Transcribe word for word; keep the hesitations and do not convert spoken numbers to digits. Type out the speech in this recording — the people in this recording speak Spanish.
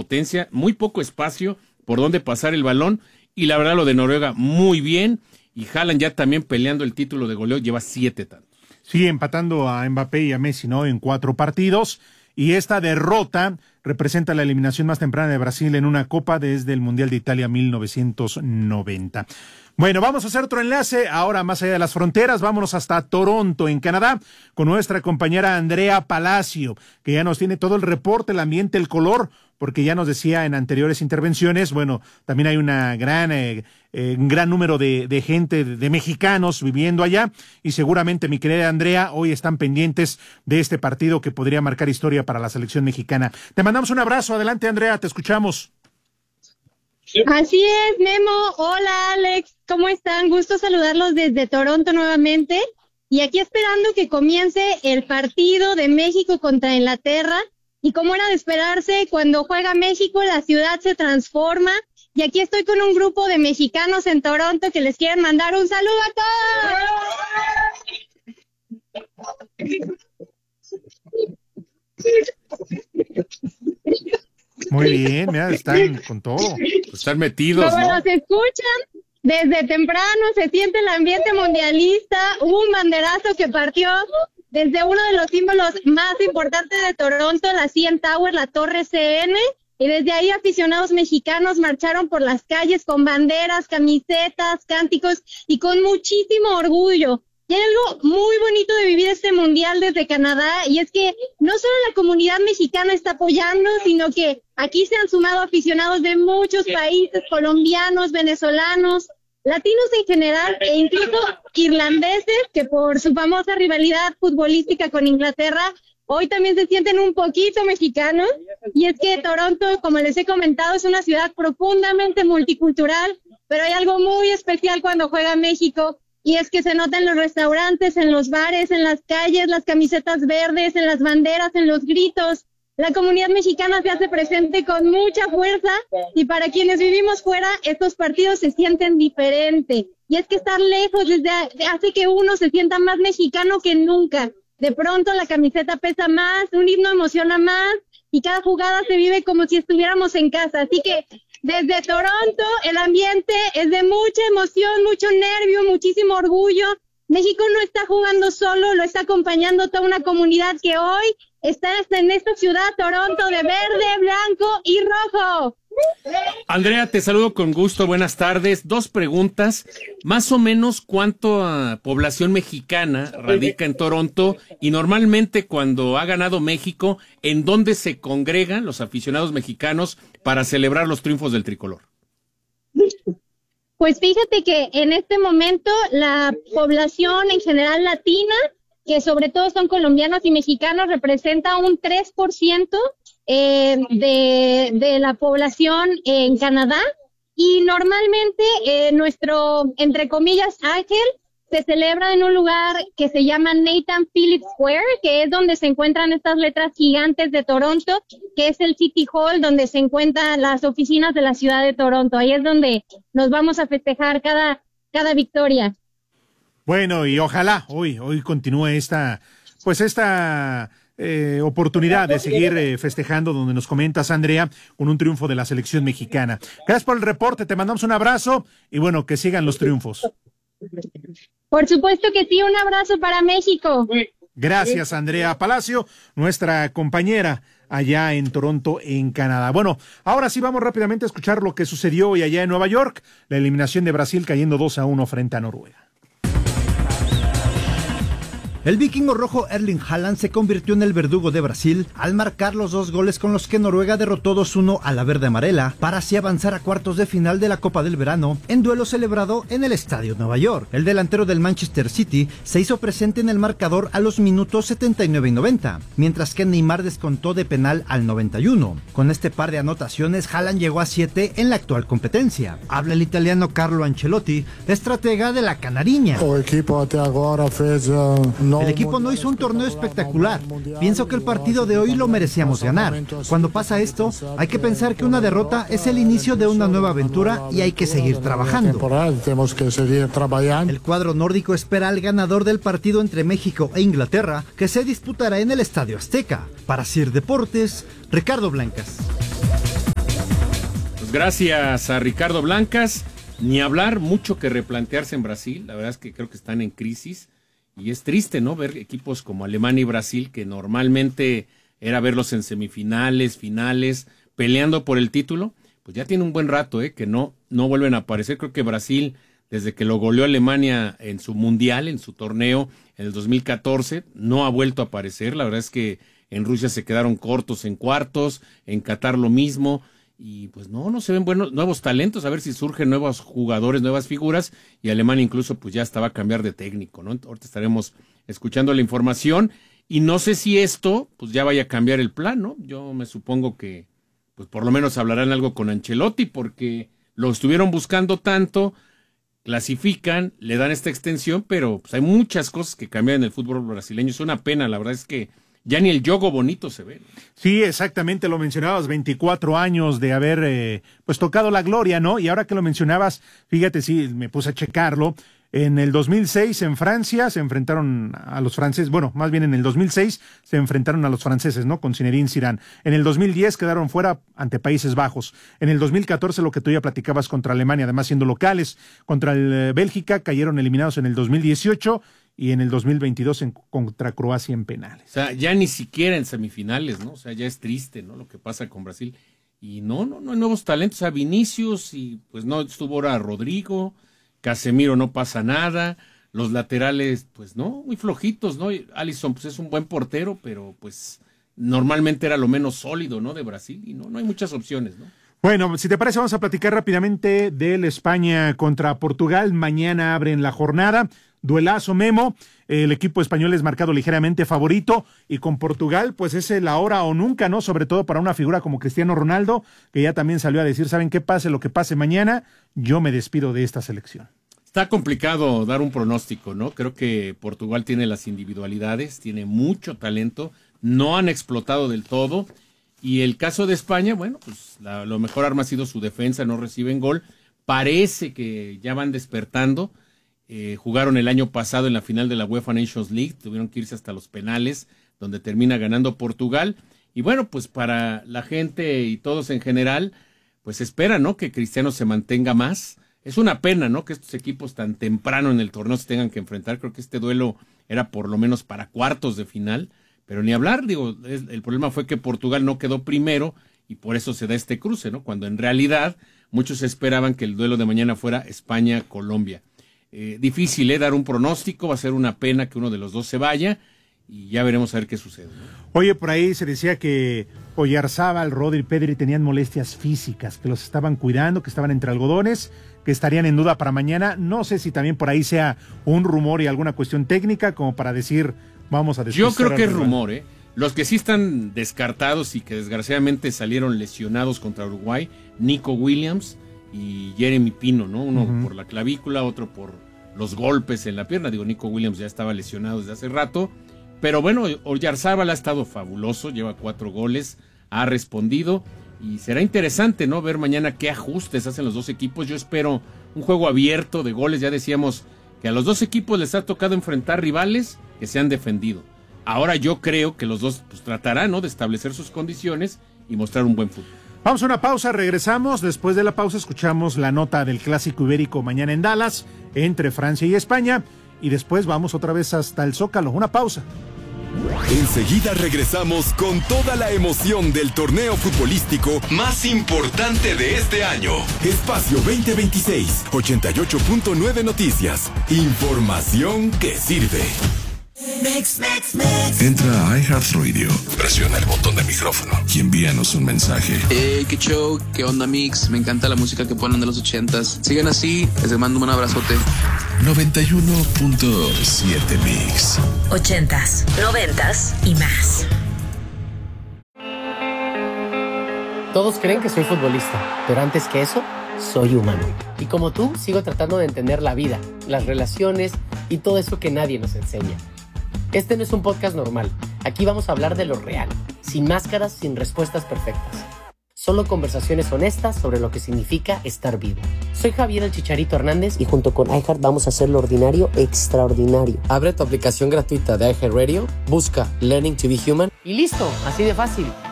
potencia, muy poco espacio por donde pasar el balón, y la verdad lo de Noruega muy bien, y Haaland ya también peleando el título de goleo, lleva siete tantos. Sí, empatando a Mbappé y a Messi, ¿no? En cuatro partidos. Y esta derrota representa la eliminación más temprana de Brasil en una copa desde el Mundial de Italia mil novecientos noventa. Bueno, vamos a hacer otro enlace, ahora más allá de las fronteras, vámonos hasta Toronto, en Canadá, con nuestra compañera Andrea Palacio, que ya nos tiene todo el reporte, el ambiente, el color, porque ya nos decía en anteriores intervenciones, bueno, también hay una gran, eh, eh, un gran número de, de gente, de, de mexicanos viviendo allá, y seguramente, mi querida Andrea, hoy están pendientes de este partido que podría marcar historia para la selección mexicana. Te mandamos un abrazo, adelante Andrea, te escuchamos. Así es, Memo. Hola, Alex. ¿Cómo están? Gusto saludarlos desde Toronto nuevamente. Y aquí esperando que comience el partido de México contra Inglaterra. Y como era de esperarse, cuando juega México, la ciudad se transforma. Y aquí estoy con un grupo de mexicanos en Toronto que les quieren mandar un saludo a todos. Muy bien, mira, están con todo. Están metidos, Como ¿no? nos escuchan, desde temprano se siente el ambiente mundialista. Hubo un banderazo que partió desde uno de los símbolos más importantes de Toronto, la C N Tower, la Torre C N, y desde ahí aficionados mexicanos marcharon por las calles con banderas, camisetas, cánticos y con muchísimo orgullo. Y hay algo muy bonito de vivir este mundial desde Canadá, y es que no solo la comunidad mexicana está apoyando, sino que aquí se han sumado aficionados de muchos países, colombianos, venezolanos, latinos en general, e incluso irlandeses, que por su famosa rivalidad futbolística con Inglaterra, hoy también se sienten un poquito mexicanos. Y es que Toronto, como les he comentado, es una ciudad profundamente multicultural, pero hay algo muy especial cuando juega México, y es que se nota en los restaurantes, en los bares, en las calles, las camisetas verdes, en las banderas, en los gritos. La comunidad mexicana se hace presente con mucha fuerza, y para quienes vivimos fuera, estos partidos se sienten diferente. Y es que estar lejos desde hace que uno se sienta más mexicano que nunca. De pronto la camiseta pesa más, un himno emociona más, y cada jugada se vive como si estuviéramos en casa. Así que desde Toronto el ambiente es de mucha emoción, mucho nervio, muchísimo orgullo. México no está jugando solo, lo está acompañando toda una comunidad que hoy está en esta ciudad, Toronto, de verde, blanco y rojo. Andrea, te saludo con gusto, buenas tardes. Dos preguntas, más o menos cuánta población mexicana radica en Toronto, y normalmente cuando ha ganado México, ¿en dónde se congregan los aficionados mexicanos para celebrar los triunfos del tricolor? Pues fíjate que en este momento la población en general latina, que sobre todo son colombianos y mexicanos, representa un tres por ciento eh, de, de la población en Canadá, y normalmente eh, nuestro, entre comillas, ángel se celebra en un lugar que se llama Nathan Phillips Square, que es donde se encuentran estas letras gigantes de Toronto, que es el City Hall, donde se encuentran las oficinas de la ciudad de Toronto. Ahí es donde nos vamos a festejar cada, cada victoria. Bueno, y ojalá hoy, hoy continúe esta, pues esta eh, oportunidad de seguir eh, festejando, donde nos comentas, Andrea, con un triunfo de la selección mexicana. Gracias por el reporte, te mandamos un abrazo, y bueno, que sigan los triunfos. Por supuesto que sí, un abrazo para México. Gracias, Andrea Palacio, nuestra compañera allá en Toronto, en Canadá. Bueno, ahora sí vamos rápidamente a escuchar lo que sucedió hoy allá en Nueva York, la eliminación de Brasil cayendo dos a uno frente a Noruega. El vikingo rojo Erling Haaland se convirtió en el verdugo de Brasil al marcar los dos goles con los que Noruega derrotó dos uno a la verde amarela para así avanzar a cuartos de final de la Copa del Verano en duelo celebrado en el Estadio Nueva York. El delantero del Manchester City se hizo presente en el marcador a los minutos setenta y nueve y noventa, mientras que Neymar descontó de penal al noventa y uno. Con este par de anotaciones, Haaland llegó a siete en la actual competencia. Habla el italiano Carlo Ancelotti, estratega de la Canariña. O equipo até agora fez uh... El equipo no hizo un torneo espectacular. Pienso que el partido de hoy lo merecíamos ganar. Cuando pasa esto, hay que pensar que una derrota es el inicio de una nueva aventura y hay que seguir trabajando. El cuadro nórdico espera al ganador del partido entre México e Inglaterra, que se disputará en el Estadio Azteca. Para C I R Deportes, Ricardo Blancas. Gracias a Ricardo Blancas. Ni hablar, mucho que replantearse en Brasil. La verdad es que creo que están en crisis. Y es triste, ¿no? Ver equipos como Alemania y Brasil, que normalmente era verlos en semifinales, finales, peleando por el título. Pues ya tiene un buen rato, ¿eh? Que no, no vuelven a aparecer. Creo que Brasil, desde que lo goleó Alemania en su mundial, en su torneo, en el dos mil catorce, no ha vuelto a aparecer. La verdad es que en Rusia se quedaron cortos en cuartos, en Qatar lo mismo. Y pues no, no se ven buenos nuevos talentos, a ver si surgen nuevos jugadores, nuevas figuras, y Alemania incluso pues ya estaba a cambiar de técnico, ¿no? Ahorita estaremos escuchando la información, y no sé si esto pues ya vaya a cambiar el plan, ¿no? Yo me supongo que pues por lo menos hablarán algo con Ancelotti, porque lo estuvieron buscando tanto, clasifican, le dan esta extensión, pero pues hay muchas cosas que cambian en el fútbol brasileño, es una pena, la verdad es que ya ni el yogo bonito se ve, ¿no? Sí, exactamente, lo mencionabas, veinticuatro años de haber eh, pues tocado la gloria, ¿no? Y ahora que lo mencionabas, fíjate, sí, me puse a checarlo. En el dos mil seis en Francia se enfrentaron a los franceses, bueno, más bien en el dos mil seis se enfrentaron a los franceses, ¿no? Con Zinedine Zidane. En el dos mil diez quedaron fuera ante Países Bajos. En el dos mil catorce lo que tú ya platicabas contra Alemania, además siendo locales, contra el eh, Bélgica cayeron eliminados en el dos mil dieciocho y en el dos mil veintidós en, contra Croacia en penales. O sea, ya ni siquiera en semifinales, ¿no? O sea, ya es triste, ¿no? Lo que pasa con Brasil. Y no, no, no hay nuevos talentos. O sea, Vinicius y pues no estuvo ahora Rodrigo, Casemiro no pasa nada, los laterales, pues no, muy flojitos, ¿no? Alisson, pues es un buen portero, pero pues normalmente era lo menos sólido, ¿no? De Brasil, y no, no hay muchas opciones, ¿no? Bueno, si te parece, vamos a platicar rápidamente del España contra Portugal. Mañana abren la jornada. Duelazo, Memo. El equipo español es marcado ligeramente favorito, y con Portugal, pues es el ahora o nunca, ¿no? Sobre todo para una figura como Cristiano Ronaldo, que ya también salió a decir, ¿saben qué? Pase lo que pase mañana, yo me despido de esta selección. Está complicado dar un pronóstico, ¿no? Creo que Portugal tiene las individualidades, tiene mucho talento, no han explotado del todo, y el caso de España, bueno, pues la, lo mejor arma ha sido su defensa, no reciben gol, parece que ya van despertando. Eh, jugaron el año pasado en la final de la UEFA Nations League, tuvieron que irse hasta los penales, donde termina ganando Portugal, y bueno, pues para la gente y todos en general, pues espera, ¿no? Que Cristiano se mantenga más. Es una pena, ¿no? Que estos equipos tan temprano en el torneo se tengan que enfrentar. Creo que este duelo era por lo menos para cuartos de final, pero ni hablar, digo, es, el problema fue que Portugal no quedó primero y por eso se da este cruce, ¿no? Cuando en realidad muchos esperaban que el duelo de mañana fuera España-Colombia. Eh, difícil, ¿eh? Dar un pronóstico, va a ser una pena que uno de los dos se vaya y ya veremos a ver qué sucede, ¿no? Oye, por ahí se decía que Oyarzábal, Rodri, Pedri tenían molestias físicas, que los estaban cuidando, que estaban entre algodones, que estarían en duda para mañana. No sé si también por ahí sea un rumor y alguna cuestión técnica como para decir, vamos a decir. Yo creo que es rumor, ¿eh? Los que sí están descartados y que desgraciadamente salieron lesionados contra Uruguay, Nico Williams y Jeremy Pino, ¿no? Uno uh-huh. por la clavícula, otro por los golpes en la pierna. Digo, Nico Williams ya estaba lesionado desde hace rato. Pero bueno, Oyarzábal ha estado fabuloso, lleva cuatro goles, ha respondido. Y será interesante, ¿no? Ver mañana qué ajustes hacen los dos equipos. Yo espero un juego abierto de goles. Ya decíamos que a los dos equipos les ha tocado enfrentar rivales que se han defendido. Ahora yo creo que los dos pues, tratarán, ¿no? De establecer sus condiciones y mostrar un buen fútbol. Vamos a una pausa, regresamos. Después de la pausa escuchamos la nota del Clásico Ibérico mañana en Dallas, entre Francia y España. Y después vamos otra vez hasta el Zócalo. Una pausa. Enseguida regresamos con toda la emoción del torneo futbolístico más importante de este año. Espacio veinte veintiséis, ochenta y ocho punto nueve Noticias. Información que sirve. Mix, mix, mix. Entra a iHeartRadio, presiona el botón de micrófono y envíanos un mensaje. Hey, qué show, qué onda Mix, me encanta la música que ponen de los ochentas. Sigan así, les mando un abrazote. noventa y uno punto siete Mix. Ochentas, noventas y más. Todos creen que soy futbolista, pero antes que eso, soy humano. Y como tú, sigo tratando de entender la vida, las relaciones y todo eso que nadie nos enseña. Este no es un podcast normal. Aquí vamos a hablar de lo real, sin máscaras, sin respuestas perfectas. Solo conversaciones honestas sobre lo que significa estar vivo. Soy Javier el Chicharito Hernández y junto con iHeart vamos a hacer lo ordinario extraordinario. Abre tu aplicación gratuita de iHeartRadio, busca Learning to be Human y listo, así de fácil.